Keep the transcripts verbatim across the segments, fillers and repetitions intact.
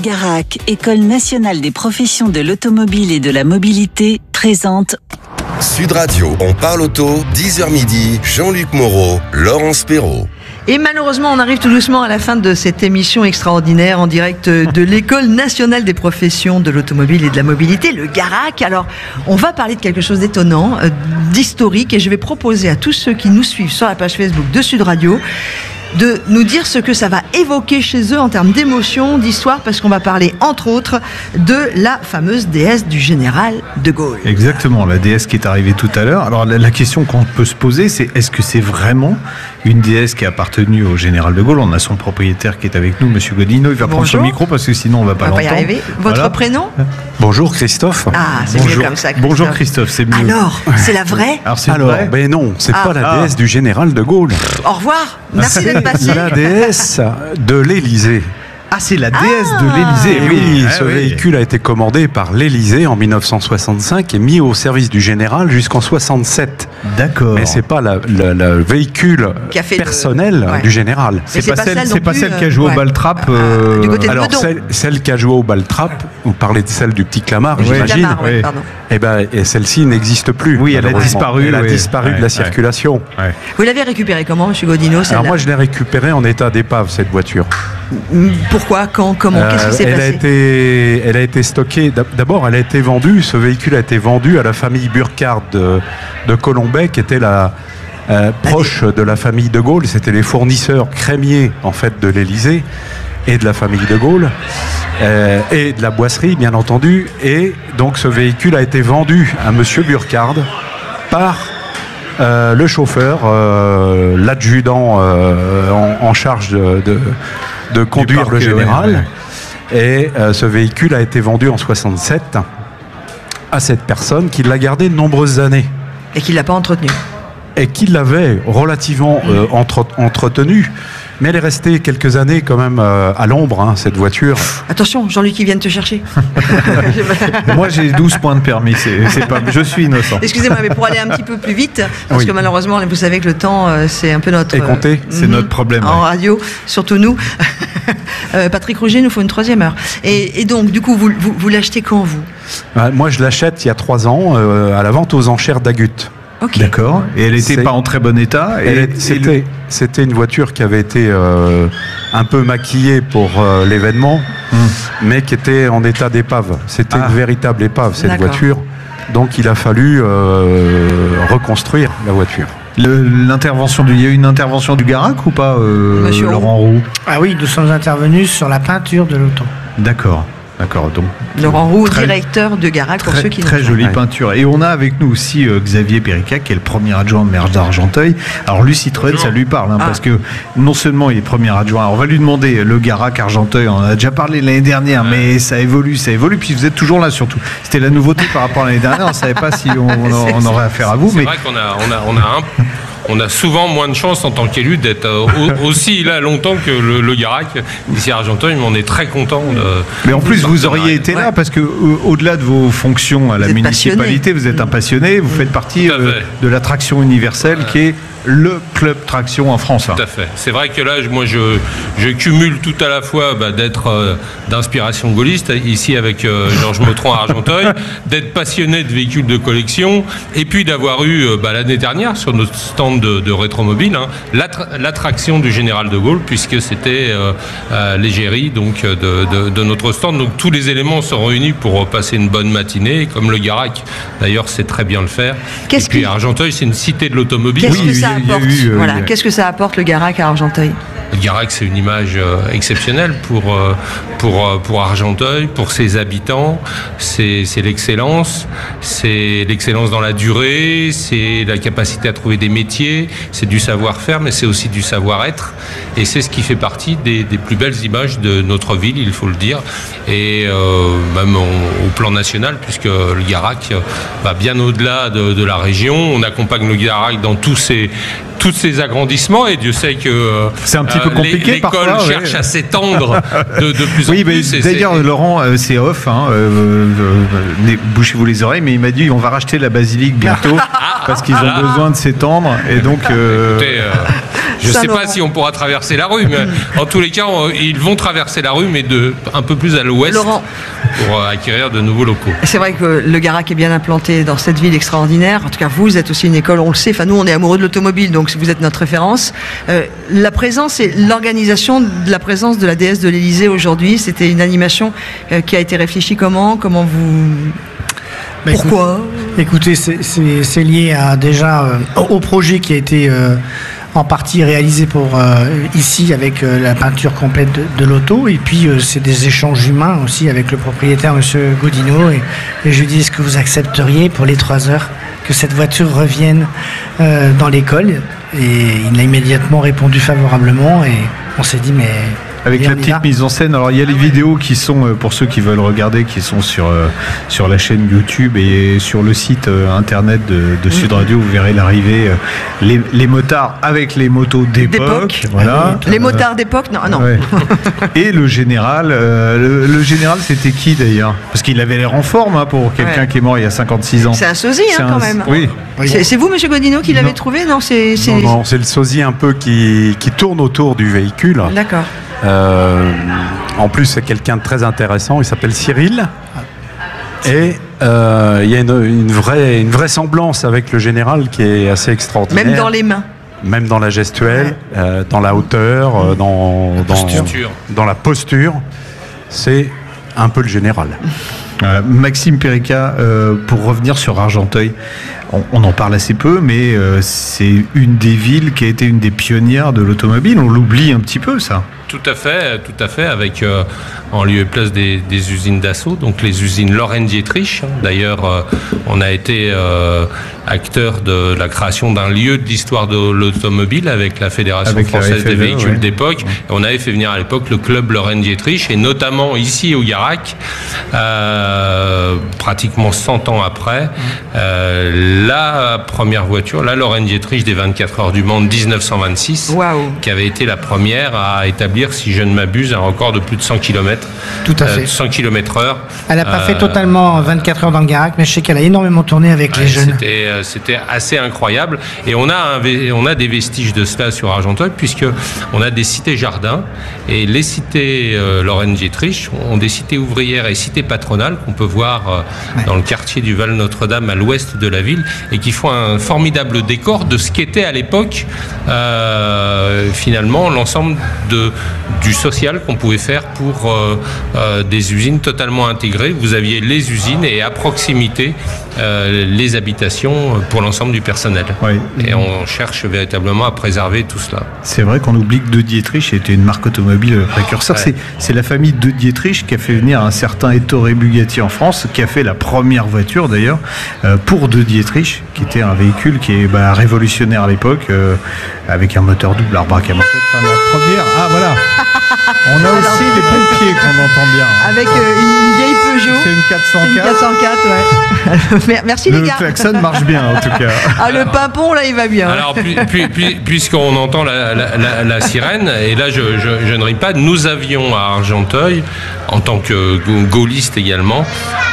Garac, École nationale des professions de l'automobile et de la mobilité, présente Sud Radio, on parle auto, dix heures midi, Jean-Luc Moreau, Laurence Perrault. Et malheureusement, on arrive tout doucement à la fin de cette émission extraordinaire en direct de l'École nationale des professions de l'automobile et de la mobilité, le Garac. Alors, on va parler de quelque chose d'étonnant, euh, d'historique, et je vais proposer à tous ceux qui nous suivent sur la page Facebook de Sud Radio de nous dire ce que ça va évoquer chez eux en termes d'émotion, d'histoire, parce qu'on va parler, entre autres, de la fameuse déesse du général de Gaulle. Exactement, la déesse qui est arrivée tout à l'heure. Alors, la, la question qu'on peut se poser, c'est est-ce que c'est vraiment une déesse qui a appartenu au général de Gaulle? On a son propriétaire qui est avec nous, Monsieur Godino. Il va Bonjour. prendre son micro parce que sinon on va pas on va l'entendre. pas y arriver. Votre Voilà. prénom? Bonjour Christophe. Ah, c'est Bonjour. mieux comme ça, Christophe. Bonjour Christophe, c'est mieux. Alors, c'est la vraie? Alors, c'est Alors, vrai ben non, c'est Ah. pas la Ah. déesse du général de Gaulle. Au revoir. Merci C'est d'être passé. la déesse de l'Élysée. Ah, c'est la déesse Ah. de l'Élysée. Et oui, Ah, ce oui. véhicule a été commandé par l'Élysée en mille neuf cent soixante-cinq et mis au service du général jusqu'en soixante-sept. D'accord. Mais c'est pas la- la- le véhicule Qui a fait le- personnel Ouais. du général. Mais C'est pas, celle, non c'est pas plus, celle qui a euh, joué ouais. au ball-trap. Ah, euh, du côté de Alors, Meudon. celle, celle qui a joué au Baltrap, vous parlez de celle du petit Clamart, Oui. j'imagine. Clamart, ouais, oui. pardon. Eh ben, et celle-ci n'existe plus. Oui, elle a malheureusement. disparu, Elle a oui. disparu Ouais, de la ouais. circulation. Ouais. Vous l'avez récupérée comment, Monsieur Godino, Alors celle-là? moi, je l'ai récupérée en état d'épave, cette voiture. Pourquoi? Quand? Comment? Qu'est-ce qui s'est Euh, elle passé? a été, elle a été stockée. D'abord, elle a été vendue. Ce véhicule a été vendu à la famille Burkhard de, de Colombey, qui était la euh, proche de la famille de Gaulle. C'était les fournisseurs crémiers en fait de l'Élysée et de la famille de Gaulle euh, et de la boisserie, bien entendu. Et donc, ce véhicule a été vendu à Monsieur Burkhard par euh, le chauffeur, euh, l'adjudant euh, en, en charge de, de, de conduire parquet, le général. ouais, ouais. Et euh, ce véhicule a été vendu en soixante-sept à cette personne qui l'a gardé de nombreuses années Et qu'il l'a pas entretenu. et qui l'avait relativement euh, entre- entretenu. Mais elle est restée quelques années quand même euh, à l'ombre, hein, cette voiture. Attention, Jean-Luc, il vient de te chercher. Moi, j'ai douze points de permis. C'est, c'est pas, je suis innocent. Excusez-moi, mais pour aller un petit peu plus vite, parce Oui. que malheureusement, vous savez que le temps, euh, c'est un peu notre... Et compté, c'est mhm, notre problème, En ouais. radio, surtout nous. Euh, Patrick Rouget nous faut une troisième heure. Et, et donc, du coup, vous, vous, vous l'achetez quand, vous? Euh, moi, je l'achète il y a trois ans euh, à la vente aux enchères d'Agut. Ok. D'accord. Et elle était C'est- pas en très bon état. Et, Elle est- et le- C'était c'était une voiture qui avait été euh, un peu maquillée pour euh, l'événement, mais qui était en état d'épave. C'était Ah. une véritable épave, cette D'accord. voiture. Donc il a fallu euh, reconstruire la voiture. le- l'intervention du, il y a eu une intervention du Garac ou pas, euh, Monsieur Laurent Roux? Ah oui, nous sommes intervenus sur la peinture de l'auto. D'accord. D'accord. Donc Laurent Roux, Très- directeur de Garac, pour très, ceux qui très n'ont jolie Ouais. peinture. Et on a avec nous aussi euh, Xavier Péricac, qui est le premier adjoint maire d'Argenteuil. Alors lui, Citroën, ça lui parle, hein, Ah. parce que non seulement il est premier adjoint, alors on va lui demander le Garac Argenteuil, on en a déjà parlé l'année dernière, mais ça évolue, ça évolue, puis vous êtes toujours là surtout. C'était la nouveauté par rapport à l'année dernière, on ne savait pas si on, on- on aurait affaire à vous, C'est mais vrai qu'on a, on a, on a un- on a souvent moins de chance en tant qu'élu d'être euh, au- aussi là longtemps que le, le Garac ici à Argenteuil, mais on est très content de. Mais en plus, de vous partenariat. auriez été là Ouais. parce que euh, au-delà de vos fonctions à la Vous êtes municipalité, vous êtes un passionné, vous faites partie Tout à euh, fait. de la traction universelle qui est le club traction en France. Tout à fait. C'est vrai que là, je- moi, je, je cumule tout à la fois bah, d'être euh, d'inspiration gaulliste, ici avec euh, Georges Motron à Argenteuil, d'être passionné de véhicules de collection, et puis d'avoir eu euh, bah, l'année dernière sur notre stand de, de rétromobile hein, l'attra- l'attraction du général de Gaulle, puisque c'était euh, euh, l'égérie donc, de, de, de notre stand. Donc tous les éléments sont réunis pour passer une bonne matinée, comme le Garac, d'ailleurs, sait très bien le faire. Qu'est-ce et puis qui- Argenteuil, c'est une cité de l'automobile. Qu'est-ce Oui, que ça il y a apporte eu, euh, voilà. il y a- Qu'est-ce que ça apporte, le Garac à Argenteuil? Le Garac, c'est une image euh, exceptionnelle pour, euh, pour, euh, pour Argenteuil, pour ses habitants. C'est c'est l'excellence, c'est l'excellence dans la durée, c'est la capacité à trouver des métiers, c'est du savoir-faire, mais c'est aussi du savoir-être. Et c'est ce qui fait partie des, des plus belles images de notre ville, il faut le dire. Et euh, même au, au plan national, puisque le Garac va bien au-delà de, de la région. On accompagne le Garac dans tous ses tous ces agrandissements, et Dieu sait que euh, c'est un petit peu compliqué l'école parfois, cherche ouais. à s'étendre de, de plus oui, en plus. Oui, d'ailleurs, Laurent, euh, c'est off, hein, euh, euh, bouchez-vous les oreilles, mais il m'a dit on va racheter la basilique bientôt parce qu'ils ont besoin de s'étendre, et donc. Euh, Écoutez, euh, je ne sais pas si on pourra traverser la rue, mais en tous les cas, on, ils vont traverser la rue, mais de un peu plus à l'ouest, Laurent, pour euh, acquérir de nouveaux locaux. C'est vrai que le Garac est bien implanté dans cette ville extraordinaire. En tout cas, vous êtes aussi une école, on le sait. Enfin, nous, on est amoureux de l'automobile, donc vous êtes notre référence. Euh, la présence et l'organisation de la présence de la déesse de l'Élysée aujourd'hui, c'était une animation euh, qui a été réfléchie comment Comment vous... Bah, Pourquoi Écoutez, c'est lié à, déjà euh, au projet qui a été euh, en partie réalisé pour euh, ici avec euh, la peinture complète de, de l'auto, et puis euh, c'est des échanges humains aussi avec le propriétaire, Monsieur Godino, et, et je lui dis, est-ce que vous accepteriez pour les trois heures que cette voiture revienne euh, dans l'école? Et il a immédiatement répondu favorablement, et on s'est dit, mais... Avec la petite mise en scène, alors il y a les vidéos qui sont, pour ceux qui veulent regarder, qui sont sur, euh, sur la chaîne YouTube et sur le site euh, internet de, de Sud Radio, vous verrez l'arrivée, euh, les, les motards avec les motos d'époque. Voilà. Les motards d'époque, non, non. Ouais. Et le général, euh, le, le général c'était qui d'ailleurs? Parce qu'il avait l'air en forme hein, pour quelqu'un ouais. qui est mort il y a cinquante-six ans. C'est un sosie hein, quand même. Oui. C'est vous, Monsieur Godino, qui l'avez trouvé? Non, c'est non, non, c'est le sosie un peu qui, qui tourne autour du véhicule. D'accord. Euh, en plus, c'est quelqu'un de très intéressant. Il s'appelle Cyril. Et euh, il y a une, une, vraie, une vraie semblance avec le général qui est assez extraordinaire. Même dans les mains. Même dans la gestuelle, ouais. euh, dans la hauteur, euh, dans, la dans, dans la posture. C'est un peu le général. Euh, Maxime Périca, euh, pour revenir sur Argenteuil, on, on en parle assez peu, mais euh, c'est une des villes qui a été une des pionnières de l'automobile. On l'oublie un petit peu, ça. Tout à fait, tout à fait, avec euh, en lieu et place des, des usines d'assaut, donc les usines Lorenz-Dietrich. D'ailleurs, euh, on a été euh, acteur de la création d'un lieu de l'histoire de l'automobile avec la Fédération avec française des véhicules ouais. d'époque. Ouais. On avait fait venir à l'époque le club Lorenz-Dietrich, et notamment ici au Garac, euh, pratiquement cent ans après, euh, la première voiture, la Lorenz-Dietrich des vingt-quatre heures du Mans de dix-neuf cent vingt-six, wow. qui avait été la première à établir, si je ne m'abuse, un record de plus de cent kilomètres. Tout à fait. Euh, cent kilomètres heure. Elle n'a pas euh, fait totalement vingt-quatre heures dans le Garac, mais je sais qu'elle a énormément tourné avec ouais, les jeunes. C'était, euh, c'était assez incroyable. Et on a, un, on a des vestiges de cela sur Argenteuil, puisqu'on a des cités jardins. Et les cités euh, Lorenz-Dietrich ont des cités ouvrières et cités patronales qu'on peut voir euh, ouais. dans le quartier du Val-Notre-Dame, à l'ouest de la ville, et qui font un formidable décor de ce qu'était à l'époque, euh, finalement, l'ensemble de du social qu'on pouvait faire pour euh, euh, des usines totalement intégrées. Vous aviez les usines et à proximité euh, les habitations pour l'ensemble du personnel. Oui. Et on cherche véritablement à préserver tout cela. C'est vrai qu'on oublie que De Dietrich était une marque automobile précurseur. Ouais. C'est, c'est la famille De Dietrich qui a fait venir un certain Ettore Bugatti en France, qui a fait la première voiture d'ailleurs euh, pour De Dietrich, qui était un véhicule qui est bah, révolutionnaire à l'époque, euh, avec un moteur double arbre à moteur. Enfin, la première, ah voilà. On a alors, aussi les pompiers qu'on entend bien. Avec euh, une vieille Peugeot. C'est une quatre cent quatre. C'est une quatre cent quatre, ouais. Merci le les gars. Le klaxon marche bien en tout cas. Ah, le pimpon là, il va bien. Alors, puis, puis, puis, puisqu'on entend la, la, la, la sirène, et là je, je, je ne ris pas, nous avions à Argenteuil, en tant que gaulliste également,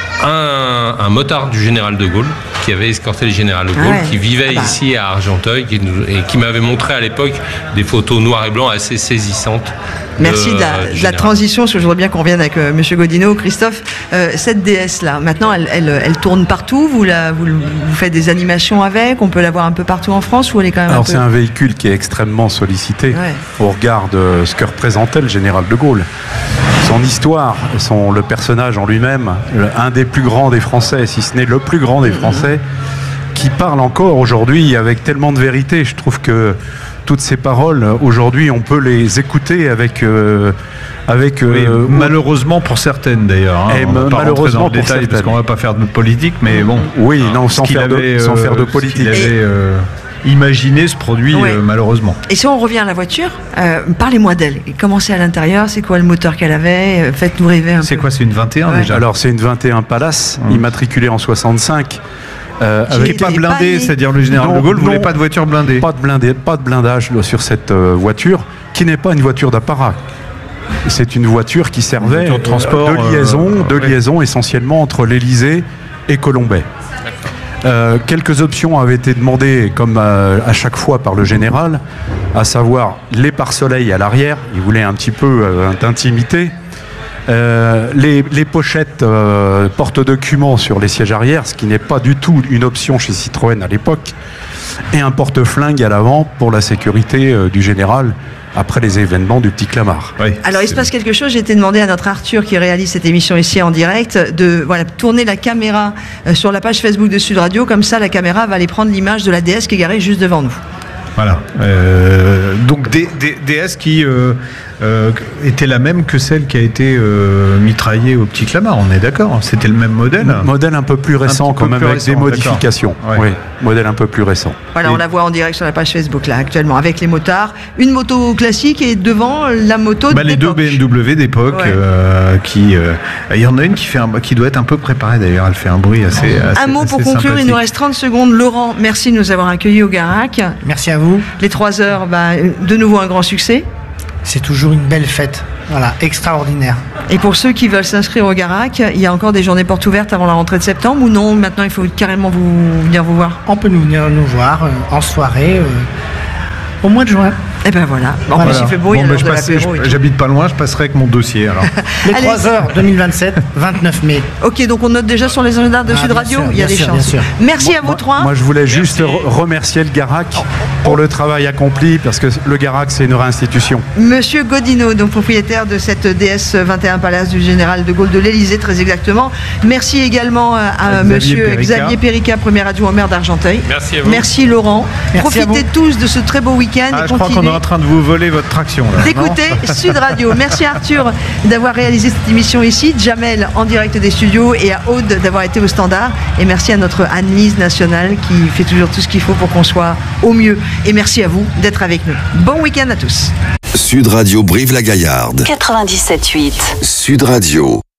un, un motard du général de Gaulle qui avait escorté le général de Gaulle, ah ouais. qui vivait ah bah. ici à Argenteuil, qui nous, et qui m'avait montré à l'époque des photos noir et blanc assez saisissantes. Merci de, de, la, de la transition, parce que je voudrais bien qu'on revienne avec euh, Monsieur Godino. Christophe, euh, cette déesse-là, maintenant, elle, elle, elle tourne partout. Vous, la, vous, vous faites des animations avec. On peut la voir un peu partout en France, ou elle est quand même Alors un peu... c'est un véhicule qui est extrêmement sollicité ouais. au regard de ce que représentait le général de Gaulle. Son histoire, son, le personnage en lui-même, un des plus grands des Français, si ce n'est le plus grand des Français, mmh. qui parle encore aujourd'hui avec tellement de vérité. Je trouve que toutes ces paroles, aujourd'hui, on peut les écouter avec... Euh, avec oui, euh, malheureusement pour certaines d'ailleurs. Hein, et on va pas malheureusement dans le détail parce qu'on va pas faire de politique, mais bon. Oui, non, sans faire, avait, de, sans faire de politique. Il avait euh, imaginé ce produit ouais. euh, malheureusement. Et si on revient à la voiture, euh, parlez-moi d'elle. Comment c'est à l'intérieur? C'est quoi le moteur qu'elle avait? Faites-nous rêver un c'est peu. quoi? C'est une vingt et un ouais. déjà? Alors c'est une vingt et un Palace, hum. immatriculée en soixante-cinq. Euh, Qui avec était Pas pas blindé, né. c'est-à-dire le général Non, de Gaulle ne voulait non. pas de voiture blindée. Pas de blindé, pas de blindage là, sur cette euh, voiture, qui n'est pas une voiture d'apparat. C'est une voiture qui servait voiture de transport, euh, de liaison, euh, de ouais. liaison essentiellement entre l'Élysée et Colombey. Euh, quelques options avaient été demandées, comme euh, à chaque fois par le général, à savoir les pare-soleil à l'arrière. Il voulait un petit peu euh, d'intimité. Euh, les, les pochettes euh, porte-documents sur les sièges arrière, ce qui n'est pas du tout une option chez Citroën à l'époque, et un porte-flingue à l'avant pour la sécurité euh, du général après les événements du Petit Clamart. Oui, Alors il se c'est- passe quelque chose, j'ai été demandé à notre Arthur qui réalise cette émission ici en direct de voilà, tourner la caméra euh, sur la page Facebook de Sud Radio, comme ça la caméra va aller prendre l'image de la D S qui est garée juste devant nous. Voilà. Euh, donc des, des- D S qui euh, euh, était la même que celle qui a été euh, mitraillée au Petit Clamart, on est d'accord. C'était le même modèle. Modèle un peu plus récent petit quand peu même, plus avec récent, des modifications. d'accord. Ouais. Oui, modèle un peu plus récent. Voilà, Et- on la voit en direct sur la page Facebook là actuellement avec les motards, une moto classique et devant la moto Bah, les deux d'époque. B M W d'époque, Ouais. euh, qui, euh, il y en a une qui fait un, qui doit être un peu préparée d'ailleurs. Elle fait un bruit assez. assez Un mot pour assez conclure, il sympathique. nous reste trente secondes. Laurent, merci de nous avoir accueillis au Garac. Merci à vous. Les trois heures, bah, de nouveau un grand succès. C'est toujours une belle fête. Voilà, extraordinaire. Et pour ceux qui veulent s'inscrire au Garac, il y a encore des journées portes ouvertes avant la rentrée de septembre ou non? Maintenant, il faut carrément vous venir vous voir. On peut nous venir nous voir euh, en soirée euh, au mois de juin. Et ben voilà. En Voilà. plus, il fait beau, il y a Bon, bah, l'heure je de passe- l'apéro et je- tout. J'habite pas loin, je passerai avec mon dossier alors. Les Allez. trois heures deux mille vingt-sept, vingt-neuf mai. Ok, donc on note déjà sur les agendas de Ah, Sud bien Radio, sûr, il y a bien des sûr, chances. bien sûr. Merci à vous Moi- trois. Moi, je voulais juste re- remercier le Garac pour le travail accompli, parce que le Garac, c'est une réinstitution. Monsieur Godino, donc propriétaire de cette D S vingt et un Palace du Général de Gaulle de l'Élysée, très exactement. Merci également à, à Xavier Monsieur Périca. Xavier Périca, premier adjoint au maire d'Argenteuil. Merci à vous. Merci Laurent. Merci à Profitez tous de ce très beau week-end Ah, et je crois qu'on est continuez en train de vous voler votre traction là. d'écouter Sud Radio. Merci Arthur d'avoir réalisé cette émission ici, Jamel en direct des studios et à Aude d'avoir été au standard. Et merci à notre Anne-Lise nationale qui fait toujours tout ce qu'il faut pour qu'on soit au mieux. Et merci à vous d'être avec nous. Bon week-end à tous. Sud Radio Brive-la-Gaillarde. quatre-vingt-dix-sept huit. Sud Radio.